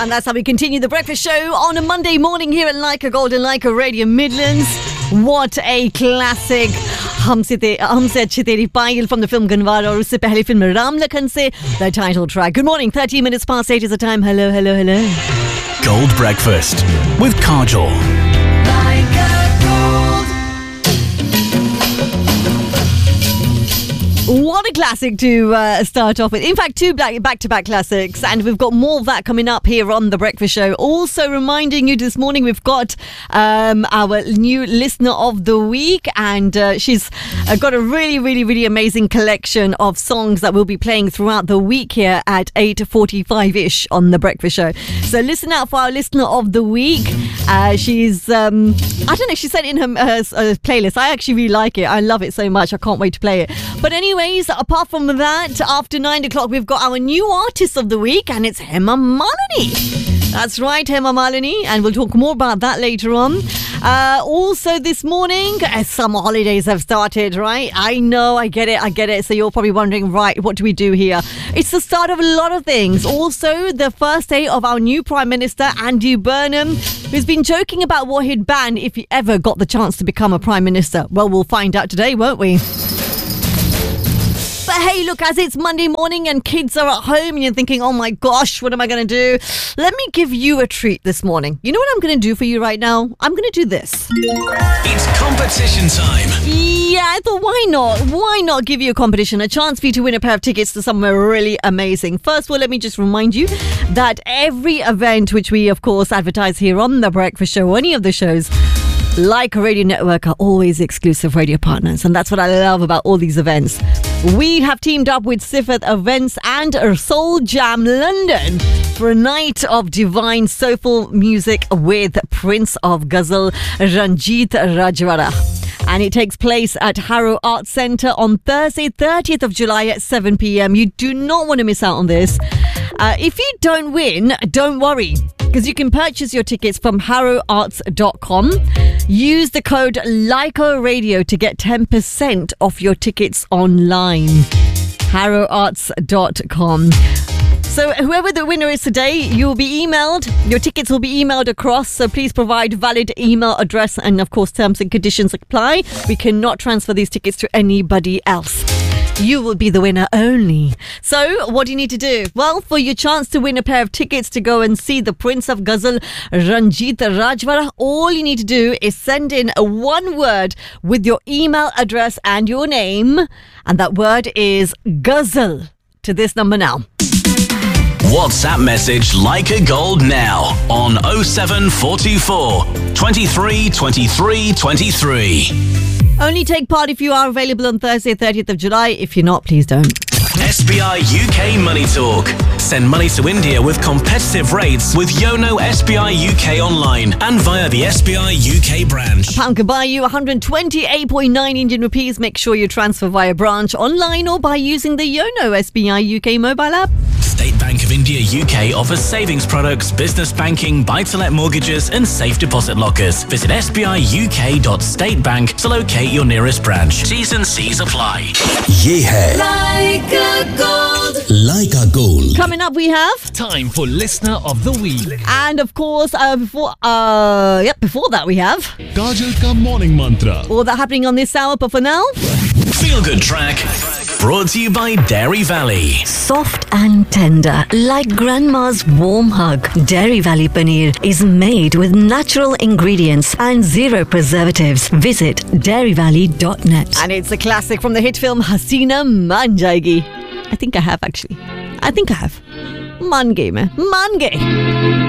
And that's how we continue the breakfast show on a Monday morning here at Leica Gold and Leica Radio Midlands. What a classic. हमसे अच्छी तेरी पायल from the film Ganwar और उससे पहले film Ram Lakhan से the title track. Good morning, 13 minutes past 8 is the time. Hello. Gold Breakfast with Kajol. What a classic to start off with. In fact, two back-to-back classics. And we've got more of that coming up here on The Breakfast Show. Also reminding you this morning, we've got our new listener of the week. And she's got a really amazing collection of songs that we'll be playing throughout the week here at 8:45-ish on The Breakfast Show. So listen out for our listener of the week. She's, I don't know, she sent in her playlist. I actually really like it. I love it so much. I can't wait to play it. But anyways, apart from that, after 9 o'clock, we've got our new artist of the week, and it's Hema Malini. That's right, Hema Malini, and we'll talk more about that later on. Also this morning, summer holidays have started, right? I know, I get it. So you're probably wondering, right, what do we do here? It's the start of a lot of things. Also, the first day of our new Prime Minister, Andy Burnham, who's been joking about what he'd ban if he ever got the chance to become a Prime Minister. Well, we'll find out today, won't we? But hey, look, as it's Monday morning and kids are at home and you're thinking, oh my gosh, what am I going to do? Let me give you a treat this morning. You know what I'm going to do for you right now? I'm going to do this. It's competition time. Yeah, I thought, why not? Why not give you a competition? A chance for you to win a pair of tickets to somewhere really amazing. First of all, let me just remind you that every event which we, of course, advertise here on The Breakfast Show, or any of the shows, Leica Radio Network are always exclusive radio partners. And that's what I love about all these events. We have teamed up with Sifat Events and Soul Jam London for a night of divine soulful music with Prince of Ghazal, Ranjit Rajwara. And it takes place at Harrow Arts Centre on Thursday, 30th of July at 7 p.m. You do not want to miss out on this. If you don't win, don't worry, because you can purchase your tickets from harrowarts.com. Use the code Leica Radio to get 10% off your tickets online. harrowarts.com. So whoever the winner is today, you'll be emailed. Your tickets will be emailed across. So please provide valid email address. And of course, terms and conditions apply. We cannot transfer these tickets to anybody else. You will be the winner only. So what do you need to do? Well, for your chance to win a pair of tickets to go and see the Prince of Ghazal, Ranjit Rajwara, all you need to do is send in one word with your email address and your name. And that word is Ghazal to this number now. WhatsApp message Leica Gold now on 07424 23 23 23. Only take part if you are available on Thursday, 30th of July. If you're not, please don't. SBI UK Money Talk. Send money to India with competitive rates with Yono SBI UK online and via the SBI UK branch. A pound can buy you 128.9 Indian rupees. Make sure you transfer via branch, online, or by using the Yono SBI UK mobile app. State Bank of India UK offers savings products, business banking, buy-to-let mortgages and safe deposit lockers. Visit sbiuk.statebank to locate your nearest branch. T's and C's apply. Ye hai Leica Gold. Leica Gold. Coming up, we have Time for Listener of the Week. And of course, before that we have Kajal ka morning mantra. all that happening on this hour. But for now, Feel Good Track. Brought to you by Dairy Valley. Soft and tender, like grandma's warm hug. Dairy Valley Paneer is made with natural ingredients and zero preservatives. Visit dairyvalley.net. and it's a classic from the hit film Hasina Maan Jayegi. I think I have actually. Man Gaye mein. Man Gaye.